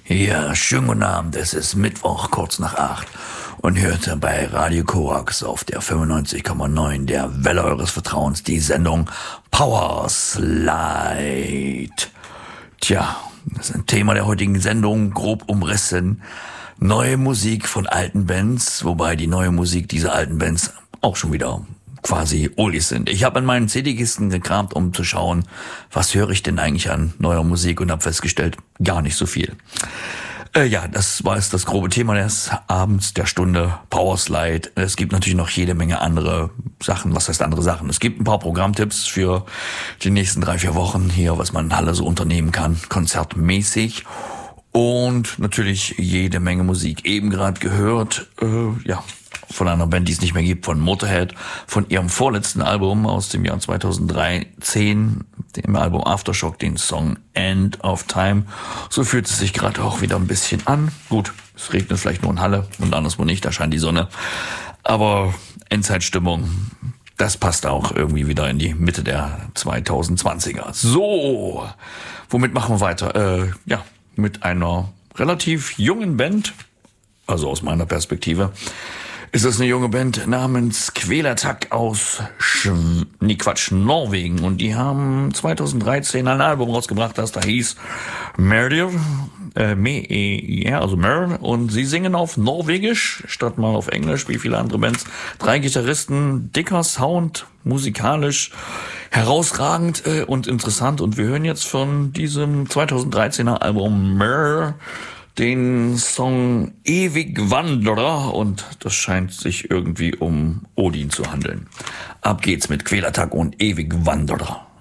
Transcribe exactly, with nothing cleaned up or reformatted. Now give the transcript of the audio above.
Ja, schönen guten Abend. Es ist Mittwoch, kurz nach acht. Und hört bei Radio Korax auf der fünfundneunzig Komma neun der Welle eures Vertrauens die Sendung Power Slide. Tja, das ist ein Thema der heutigen Sendung, grob umrissen. Neue Musik von alten Bands, wobei die neue Musik dieser alten Bands auch schon wieder quasi Oldies sind. Ich habe in meinen C D-Kisten gekramt, um zu schauen, was höre ich denn eigentlich an neuer Musik, und habe festgestellt, gar nicht so viel. Äh, ja, das war jetzt das grobe Thema des Abends, der Stunde, Powerslide. Es gibt natürlich noch jede Menge andere Sachen. Was heißt andere Sachen? Es gibt ein paar Programmtipps für die nächsten drei, vier Wochen hier, was man in Halle so unternehmen kann, konzertmäßig. Und natürlich jede Menge Musik. Eben gerade gehört, äh, ja, von einer Band, die es nicht mehr gibt, von Motorhead, von ihrem vorletzten Album aus dem Jahr zweitausenddreizehn, dem Album Aftershock, den Song End of Time. So fühlt es sich gerade auch wieder ein bisschen an. Gut, es regnet vielleicht nur in Halle und anderswo nicht, da scheint die Sonne. Aber Endzeitstimmung, das passt auch irgendwie wieder in die Mitte der zweitausendzwanziger. So, womit machen wir weiter? Äh, ja, mit einer relativ jungen Band, also aus meiner Perspektive, ist das eine junge Band namens Kvelertak aus Sch- nee, Quatsch, Norwegen. Und die haben zweitausenddreizehn ein Album rausgebracht, das da hieß Merdir, äh, Me, ja, also Mer. Und sie singen auf Norwegisch statt mal auf Englisch, wie viele andere Bands. Drei Gitarristen, dicker Sound, musikalisch herausragend äh, und interessant. Und wir hören jetzt von diesem zweitausenddreizehner Album Mer den Song Ewig Wanderer, und das scheint sich irgendwie um Odin zu handeln. Ab geht's mit Kvelertak und Ewig Wanderer.